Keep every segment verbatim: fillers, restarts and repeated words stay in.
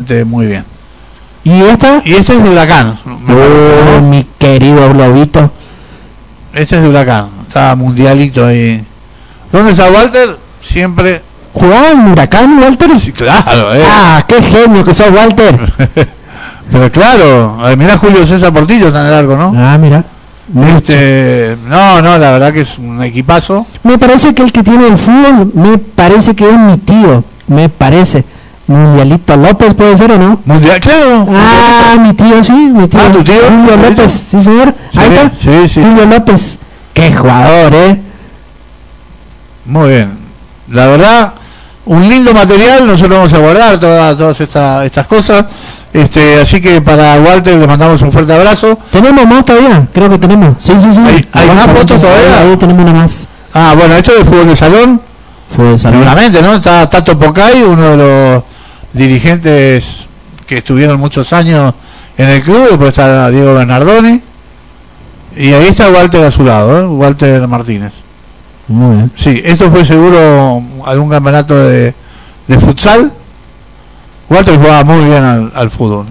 muy bien. ¿Y esta? Y este es de Huracán. Oh, mi querido Globito. Este es de Huracán. Está mundialito ahí. ¿Dónde está Walter? Siempre. ¿Jugaba en Huracán, Walter? Sí, claro, eh. Ah, qué genio que sos, Walter. Pero claro, mirá Julio César Portillo tan largo, ¿no? Ah, mira. Este, no, no, la verdad que es un equipazo. Me parece que el que tiene el fútbol, me parece que es mi tío, me parece. Mundialito López, ¿puede ser o no? Mundial, claro. Ah, mi tío, sí, mi tío. Ah, tu tío. Julio López, sí, señor. Sí, Ahí está. sí, sí. Julio López. Qué jugador, ¿eh? Muy bien. La verdad, un lindo material. Nosotros vamos a guardar todas, todas estas, estas cosas. Este, así que para Walter le mandamos un fuerte abrazo. ¿Tenemos más todavía? Creo que tenemos. Sí, sí, sí. ¿Hay, hay más fotos todavía? Ahí tenemos una más. Ah, bueno, esto es fútbol de salón. Fútbol de salón. Seguramente, ¿no? Está Tato Pocay, uno de los dirigentes que estuvieron muchos años en el club. Después está Diego Bernardoni. Y ahí está Walter a su lado, ¿eh? Walter Martínez. Muy bien. Sí, esto fue seguro algún campeonato de, de futsal. Walter jugaba muy bien al, al fútbol.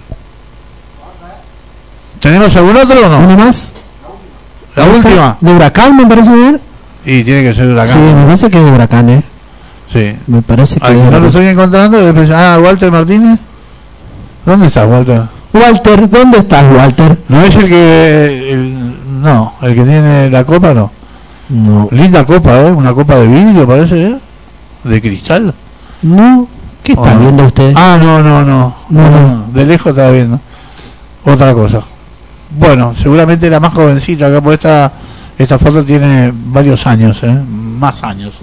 ¿Tenemos algún otro o no? ¿Una más? La última. ¿De Huracán me parece bien? Y tiene que ser de Huracán. Sí, me parece que es de Huracán, ¿eh? Sí. Me parece que Ay, es de no lo estoy encontrando. Ah, Walter Martínez. ¿Dónde está Walter? Walter, ¿dónde estás, Walter? No es el que... El, no, el que tiene la copa, no. No. Linda copa, ¿eh? Una copa de vidrio, parece, ¿eh? De cristal. No. ¿Qué está Oh, viendo usted? Ah, no, no, no, no, no, no. De lejos estaba viendo otra cosa. Bueno, seguramente la más jovencita acá, porque esta, esta foto tiene varios años, ¿eh? Más años.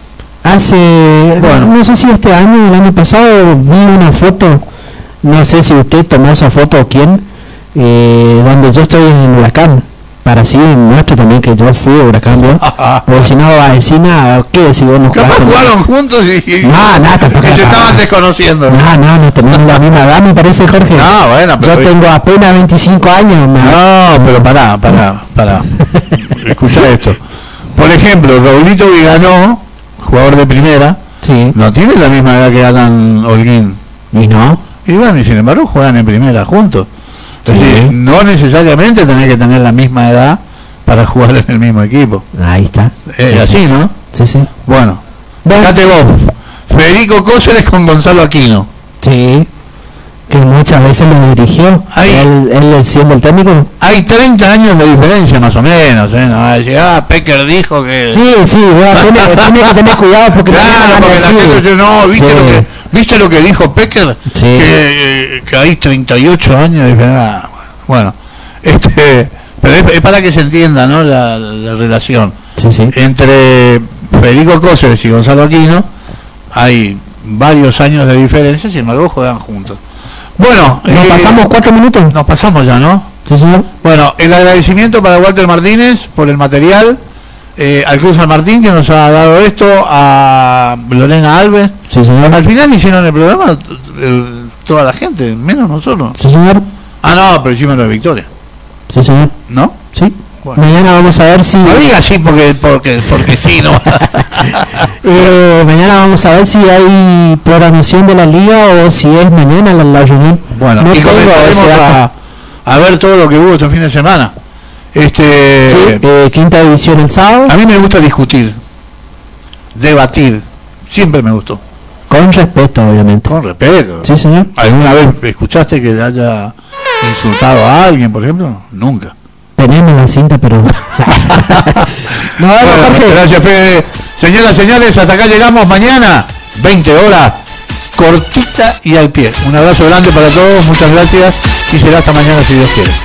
Hace, Bueno. no sé si este año o el año pasado vi una foto, no sé si usted tomó esa foto o quién, eh, donde yo estoy en Huracán. Para así muestre también que yo fui a Huracán, ¿no? Porque si no va a decir nada, ¿qué? Si vos no Capaz jugaste, jugaron juntos y, y, no, no, tampoco, y se estaban desconociendo. No, no, no tenemos la misma edad, me parece, Jorge. No, bueno, pero... Yo tengo apenas veinticinco años. Me... No, pero pará, pará, pará. Escuchá esto. Por ejemplo, Raulito Viganó, jugador de primera, sí. No tiene la misma edad que Alan Holguín. ¿Y no? Y bueno, y sin embargo juegan en primera juntos. Es Sí. decir, no necesariamente tenés que tener la misma edad para jugar en el mismo equipo. Ahí está. Es sí, así, sí. ¿no? Sí, sí. Bueno, Bueno. fíjate vos, Federico Cóceres con Gonzalo Aquino. Sí. Que muchas veces lo dirigió. Ahí. Él, él siendo el técnico. Hay treinta años de diferencia más o menos, ¿eh? No va a decir, ah, Pecker dijo que... Sí, sí, bueno, tiene, tiene que tener cuidado porque Claro, también van a porque la decir- gente dice, no, ¿viste, Sí. lo que, ¿viste lo que dijo Pecker? Sí. Que, eh, que hay treinta y ocho años de diferencia. Bueno, este, pero es, es para que se entienda, ¿no? La, la relación Sí, sí. entre Federico Cóceres y Gonzalo Aquino. Hay varios años de diferencia, sin embargo juegan juntos. Bueno, ¿Nos eh, pasamos cuatro minutos? nos pasamos ya, ¿no? Sí, señor. Bueno, el agradecimiento para Walter Martínez por el material, eh, al Club San Martín que nos ha dado esto, a Lorena Alves. Sí, señor. Al final hicieron el programa el- toda la gente, menos nosotros. Sí, señor. Ah, no, pero hicimos la victoria, Sí, señor. ¿no? Sí. Bueno. Mañana vamos a ver si... No diga así porque porque porque sí, ¿no? Eh, mañana vamos a ver si hay programación de la liga o si es mañana la, la reunión. Bueno, no y tengo comenzaremos ese dato. a, a ver todo lo que hubo este fin de semana. Este, Sí, eh, quinta división el sábado, a mí me gusta discutir, debatir, siempre me gustó, con respeto, obviamente. con respeto. Sí, señor. ¿Alguna vez escuchaste que haya insultado a alguien, por ejemplo? Nunca. Tenemos la cinta, pero... no, bueno, Bueno, Jorge. gracias, Fede. Señoras, señores, hasta acá llegamos mañana, veinte horas, cortita y al pie. Un abrazo grande para todos, muchas gracias y será hasta mañana si Dios quiere.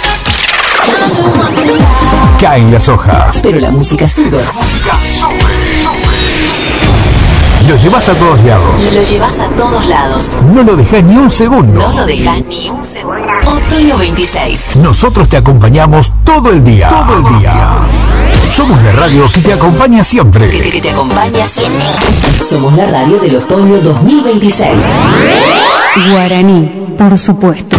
Caen las hojas. Pero la música sube. Lo llevas a todos lados. Lo llevas a todos lados. No lo dejas ni un segundo. No lo dejas ni un segundo. Otoño veintiséis. Nosotros te acompañamos todo el día. Todo el día. Somos la radio que te acompaña Que siempre. te, que te acompaña siempre. Somos la radio del otoño dos mil veintiséis. Guaraní, por supuesto.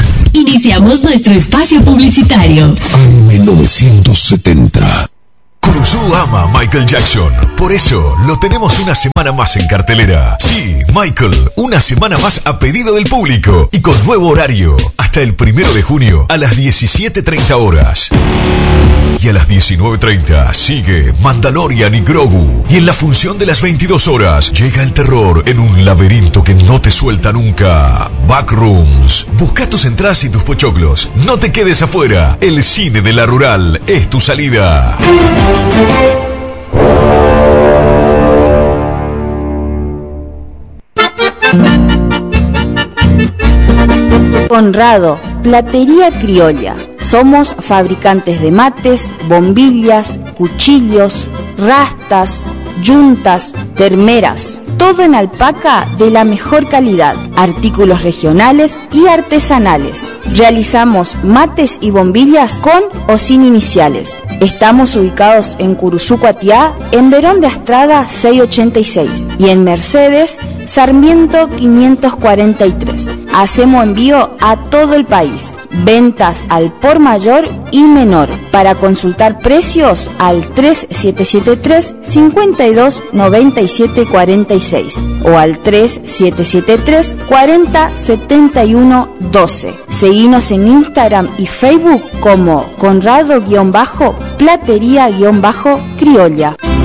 Iniciamos nuestro espacio publicitario. mil novecientos setenta. Curuzú ama a Michael Jackson. Por eso lo tenemos una semana más en cartelera. Sí, Michael, una semana más a pedido del público y con nuevo horario. Hasta el primero de junio a las diecisiete treinta horas. Y a las diecinueve treinta sigue Mandalorian y Grogu. Y en la función de las veintidós horas llega el terror en un laberinto que no te suelta nunca. Backrooms. Busca tus entradas y tus pochoclos. No te quedes afuera. El cine de la rural es tu salida. Conrado, Platería Criolla. Somos fabricantes de mates, bombillas, cuchillos, rastas, yuntas, termeras. Todo en alpaca de la mejor calidad, artículos regionales y artesanales. Realizamos mates y bombillas con o sin iniciales. Estamos ubicados en Curuzú, Cuatiá, en Verón de Astrada seiscientos ochenta y seis y en Mercedes, Sarmiento quinientos cuarenta y tres. Hacemos envío a todo el país. Ventas al por mayor y menor. Para consultar precios al tres siete siete tres, cinco dos nueve siete cuatro seis o al tres siete siete tres, cuatro cero siete uno uno dos. Seguinos en Instagram y Facebook como Conrado-Platería-Criolla.